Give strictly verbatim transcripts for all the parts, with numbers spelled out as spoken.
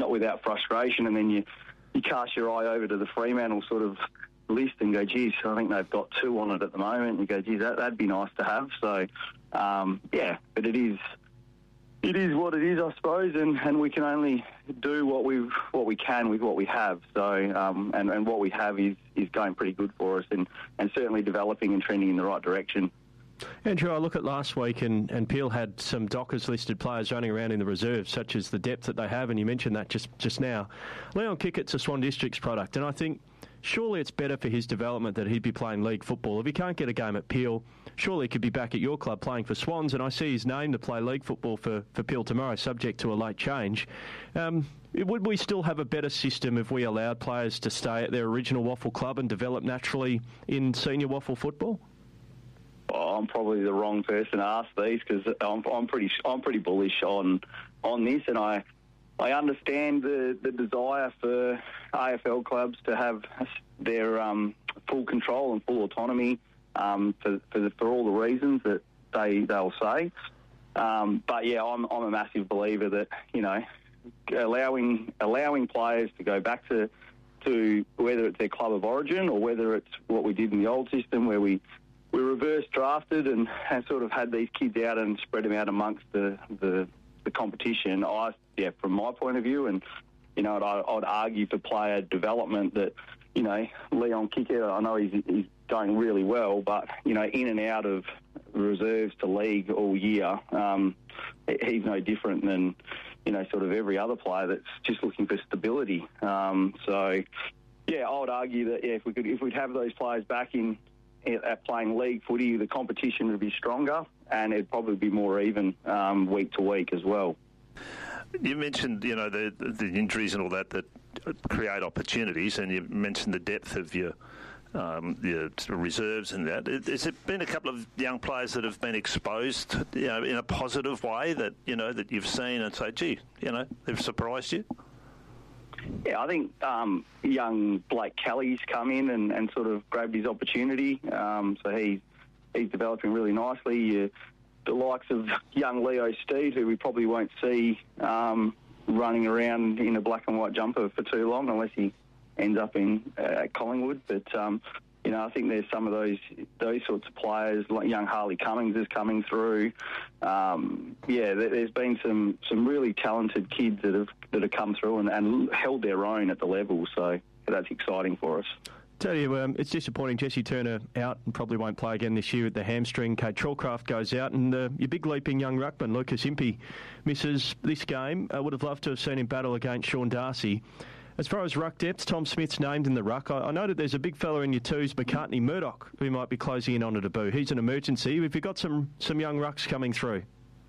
not without frustration, and then you, you cast your eye over to the Fremantle sort of list and go, geez, I think they've got two on it at the moment. And you go, geez, that, that'd be nice to have. So, um, yeah, but it is it is what it is, I suppose, and, and we can only do what we what we can with what we have. So, um, and, and what we have is, is going pretty good for us, and, and certainly developing and trending in the right direction. Andrew, I look at last week and, and Peel had some Dockers-listed players running around in the reserves, such as the depth that they have, and you mentioned that just, just now. Leon Kickett's a Swan Districts product, and I think surely it's better for his development that he'd be playing league football. If he can't get a game at Peel, surely he could be back at your club playing for Swans, and I see his name to play league football for, for Peel tomorrow, subject to a late change. Um, would we still have a better system if we allowed players to stay at their original Waffle club and develop naturally in senior Waffle football? Oh, I'm probably the wrong person to ask these, because I'm, I'm pretty I'm pretty bullish on on this, and I I understand the, the desire for A F L clubs to have their um, full control and full autonomy um, for, for the, for all the reasons that they they'll say. Um, but yeah, I'm I'm a massive believer that, you know, allowing allowing players to go back to to whether it's their club of origin or whether it's what we did in the old system where we. We reverse drafted and, and sort of had these kids out and spread them out amongst the, the, the competition. I, yeah, from my point of view, and, you know, I'd, I'd argue for player development that, you know, Leon Kickett, I know he's, he's going really well, but, you know, in and out of reserves to league all year, um, he's no different than, you know, sort of every other player that's just looking for stability. Um, so, yeah, I would argue that, yeah, if we could, if we'd have those players back in, at playing league footy, the competition would be stronger and it'd probably be more even um, week to week as well. You mentioned, you know, the the injuries and all that that create opportunities, and you mentioned the depth of your um, your reserves and that. Has there been a couple of young players that have been exposed, you know, in a positive way that, you know, that you've seen and say, gee, you know, they've surprised you? Yeah, I think um, young Blake Kelly's come in and, and sort of grabbed his opportunity. Um, so he's he's developing really nicely. Uh, the likes of young Leo Steed, who we probably won't see um, running around in a black and white jumper for too long, unless he ends up in uh, Collingwood. But um, you know, I think there's some of those those sorts of players, like young Harley Cummings is coming through. Um, yeah, there, there's been some, some really talented kids that have that have come through and, and held their own at the level. So that's exciting for us. Tell you, um, it's disappointing. Jesse Turner out and probably won't play again this year with the hamstring. Kate Trollcraft goes out, and uh, your big leaping young ruckman, Lucas Impey, misses this game. I would have loved to have seen him battle against Sean Darcy. As far as ruck depth, Tom Smith's named in the ruck. I, I know that there's a big fella in your twos, McCartney Murdoch, who might be closing in on a debut. He's an emergency. Have you got some, some young rucks coming through?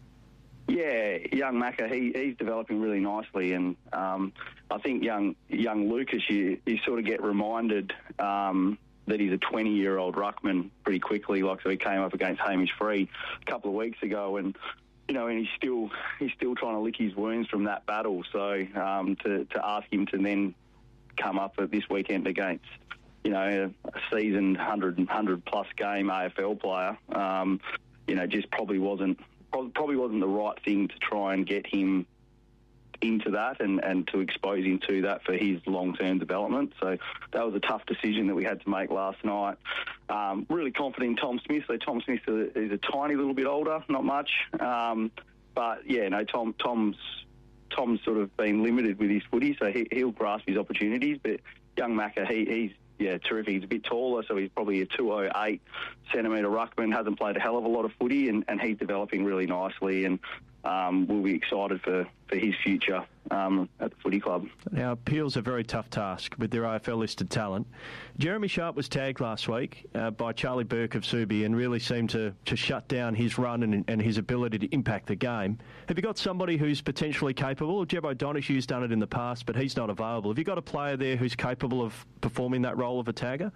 Yeah, young Macca, he, he's developing really nicely, and um, I think young young Lucas, you, you sort of get reminded um, that he's a twenty-year-old ruckman pretty quickly. Like, so he came up against Hamish Free a couple of weeks ago, and you know, and he's still he's still trying to lick his wounds from that battle. So um, to to ask him to then come up at this weekend against, you know, a seasoned hundred hundred plus game A F L player, um, you know, just probably wasn't. Probably wasn't the right thing to try and get him into that and, and to expose him to that for his long-term development. So that was a tough decision that we had to make last night. Um, really confident in Tom Smith. So Tom Smith is a tiny little bit older, not much. Um, but, yeah, no, Tom Tom's Tom's sort of been limited with his footy, so he, he'll grasp his opportunities. But young Macca, he, he's yeah, terrific. He's a bit taller, so he's probably a two oh eight centimetre ruckman, hasn't played a hell of a lot of footy, and, and he's developing really nicely, and um, we'll be excited for, for his future um, at the footy club. Now, Peel's a very tough task with their A F L-listed talent. Jeremy Sharp was tagged last week uh, by Charlie Burke of Subi and really seemed to, to shut down his run and, and his ability to impact the game. Have you got somebody who's potentially capable? Jeb O'Donoghue's done it in the past, but he's not available. Have you got a player there who's capable of performing that role of a tagger?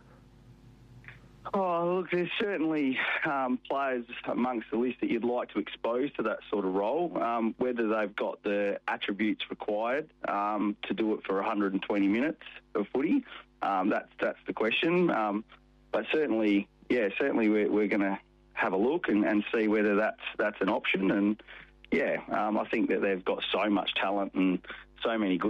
Oh, look, there's certainly um, players amongst the list that you'd like to expose to that sort of role. Um, whether they've got the attributes required um, to do it for one hundred twenty minutes of footy, um, that's that's the question. Um, but certainly, yeah, certainly we're, we're going to have a look and, and see whether that's that's an option. And yeah, um, I think that they've got so much talent and so many good